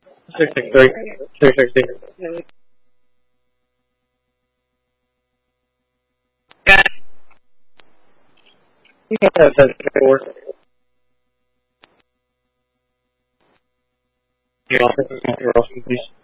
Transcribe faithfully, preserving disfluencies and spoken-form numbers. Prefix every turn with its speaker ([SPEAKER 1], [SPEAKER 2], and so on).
[SPEAKER 1] six six three, six six zero. Yeah, that's four. The office is Mister Wilson, please.